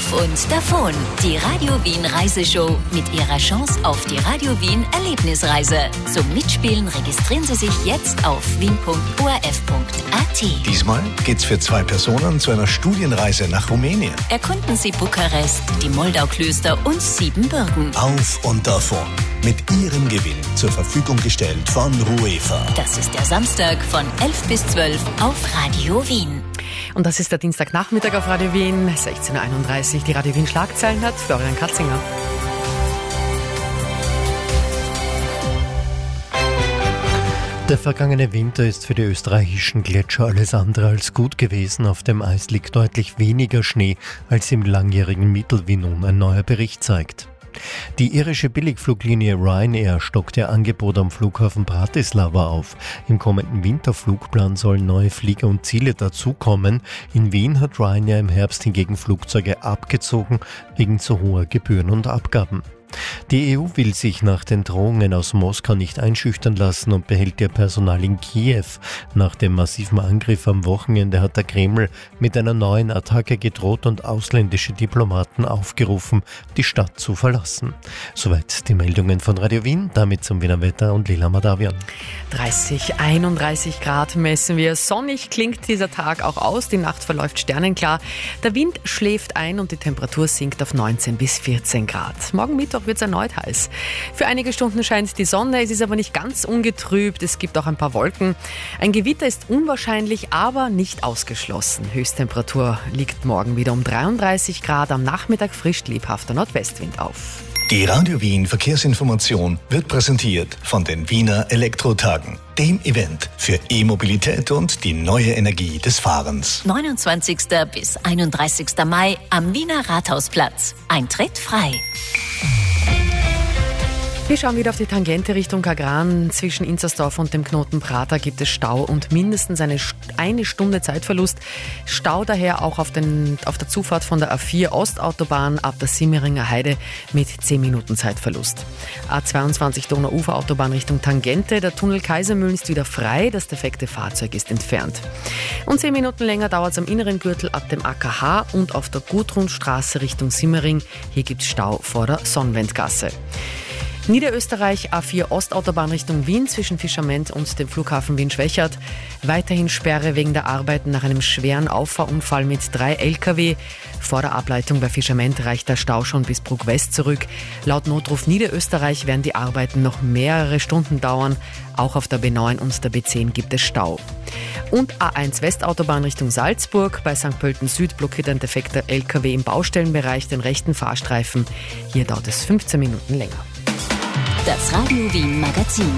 Auf und davon. Die Radio Wien Reiseshow mit ihrer Chance auf die Radio Wien Erlebnisreise. Zum Mitspielen registrieren Sie sich jetzt auf wien.orf.at. Diesmal geht's für 2 Personen zu einer Studienreise nach Rumänien. Erkunden Sie Bukarest, die Moldauklöster und Siebenbürgen. Auf und davon. Mit Ihrem Gewinn zur Verfügung gestellt von Ruefa. Das ist der Samstag von 11 bis 12 auf Radio Wien. Und das ist der Dienstagnachmittag auf Radio Wien, 16.31 Uhr. Die Radio Wien Schlagzeilen hat Florian Katzinger. Der vergangene Winter ist für die österreichischen Gletscher alles andere als gut gewesen. Auf dem Eis liegt deutlich weniger Schnee als im langjährigen Mittel, wie nun ein neuer Bericht zeigt. Die irische Billigfluglinie Ryanair stockt ihr Angebot am Flughafen Bratislava auf. Im kommenden Winterflugplan sollen neue Flieger und Ziele dazukommen. In Wien hat Ryanair im Herbst hingegen Flugzeuge abgezogen wegen zu hoher Gebühren und Abgaben. Die EU will sich nach den Drohungen aus Moskau nicht einschüchtern lassen und behält ihr Personal in Kiew. Nach dem massiven Angriff am Wochenende hat der Kreml mit einer neuen Attacke gedroht und ausländische Diplomaten aufgerufen, die Stadt zu verlassen. Soweit die Meldungen von Radio Wien, damit zum Wiener Wetter und Lila Madavian. 31 Grad messen wir. Sonnig klingt dieser Tag auch aus. Die Nacht verläuft sternenklar. Der Wind schläft ein und die Temperatur sinkt auf 19 bis 14 Grad. Morgen Mittwoch wird es erneut heiß. Für einige Stunden scheint die Sonne, es ist aber nicht ganz ungetrübt, es gibt auch ein paar Wolken. Ein Gewitter ist unwahrscheinlich, aber nicht ausgeschlossen. Höchsttemperatur liegt morgen wieder um 33 Grad, am Nachmittag frischt lebhafter Nordwestwind auf. Die Radio Wien Verkehrsinformation wird präsentiert von den Wiener Elektrotagen, dem Event für E-Mobilität und die neue Energie des Fahrens. 29. bis 31. Mai am Wiener Rathausplatz. Eintritt frei. Wir schauen wieder auf die Tangente Richtung Kagran. Zwischen Inzersdorf und dem Knoten Prater gibt es Stau und mindestens eine Stunde Zeitverlust. Stau daher auch auf der Zufahrt von der A4 Ostautobahn ab der Simmeringer Heide mit 10 Minuten Zeitverlust. A22 Donauuferautobahn Richtung Tangente. Der Tunnel Kaisermühlen ist wieder frei. Das defekte Fahrzeug ist entfernt. Und 10 Minuten länger dauert es am inneren Gürtel ab dem AKH und auf der Gudrunstraße Richtung Simmering. Hier gibt es Stau vor der Sonnwendgasse. Niederösterreich A4 Ostautobahn Richtung Wien zwischen Fischerment und dem Flughafen Wien-Schwächert. Weiterhin Sperre wegen der Arbeiten nach einem schweren Auffahrunfall mit 3 Lkw. Vor der Ableitung bei Fischerment reicht der Stau schon bis Bruck West zurück. Laut Notruf Niederösterreich werden die Arbeiten noch mehrere Stunden dauern. Auch auf der B9 und der B10 gibt es Stau. Und A1 Westautobahn Richtung Salzburg. Bei St. Pölten Süd blockiert ein defekter Lkw im Baustellenbereich den rechten Fahrstreifen. Hier dauert es 15 Minuten länger. Das Radio Wien Magazin.